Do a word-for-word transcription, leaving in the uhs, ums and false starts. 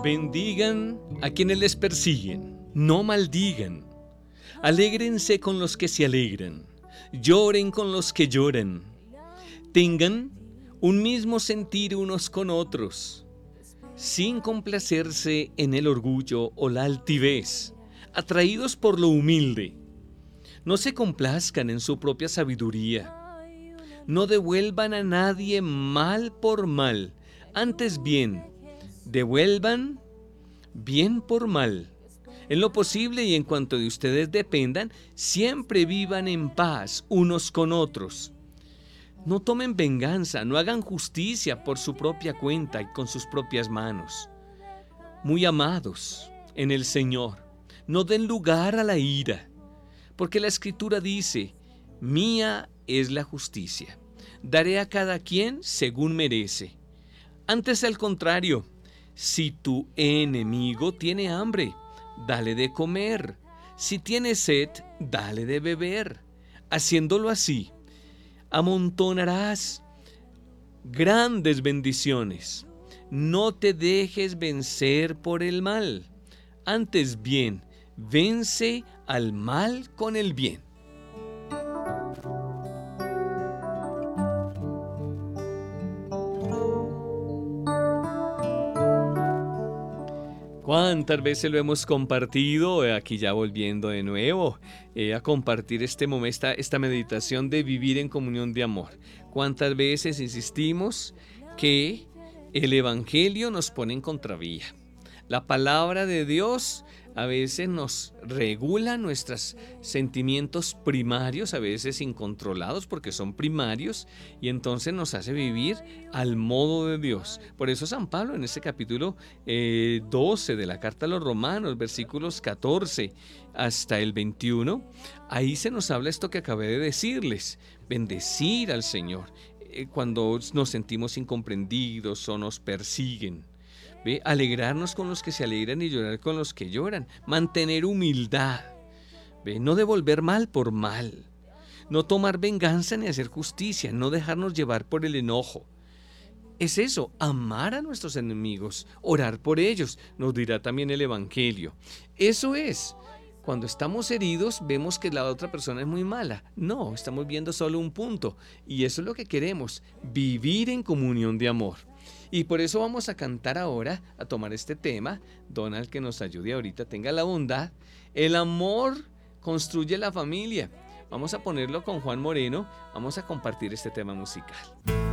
Bendigan a quienes les persiguen, no maldigan. Alégrense con los que se alegran, lloren con los que lloran. Tengan un mismo sentir unos con otros, sin complacerse en el orgullo o la altivez, atraídos por lo humilde. No se complazcan en su propia sabiduría. No devuelvan a nadie mal por mal, antes bien, devuelvan bien por mal. En lo posible y en cuanto de ustedes dependan, siempre vivan en paz unos con otros. No tomen venganza, no hagan justicia por su propia cuenta y con sus propias manos. Muy amados en el Señor, no den lugar a la ira, porque la Escritura dice: mía es la justicia, daré a cada quien según merece. Antes, al contrario, si tu enemigo tiene hambre, dale de comer. Si tiene sed, dale de beber. Haciéndolo así, amontonarás grandes bendiciones. No te dejes vencer por el mal. Antes bien, vence al mal con el bien. ¿Cuántas veces lo hemos compartido? Aquí ya volviendo de nuevo eh, a compartir este momento, esta, esta meditación de vivir en comunión de amor. ¿Cuántas veces insistimos que el Evangelio nos pone en contravía? La palabra de Dios a veces nos regula nuestros sentimientos primarios, a veces incontrolados porque son primarios, y entonces nos hace vivir al modo de Dios. Por eso San Pablo en este capítulo eh, doce de la carta a los Romanos, versículos catorce hasta el veintiuno, ahí se nos habla esto que acabé de decirles: bendecir al Señor eh, cuando nos sentimos incomprendidos o nos persiguen. ¿Ve? Alegrarnos con los que se alegran y llorar con los que lloran. Mantener humildad. ¿Ve? No devolver mal por mal. No tomar venganza ni hacer justicia. No dejarnos llevar por el enojo. Es eso, amar a nuestros enemigos, orar por ellos, nos dirá también el Evangelio. Eso es. Cuando estamos heridos, vemos que la otra persona es muy mala. No, estamos viendo solo un punto. Y eso es lo que queremos, vivir en comunión de amor. Y por eso vamos a cantar ahora, a tomar este tema. Donald, que nos ayude ahorita, tenga la bondad. El amor construye la familia. Vamos a ponerlo con Juan Moreno. Vamos a compartir este tema musical.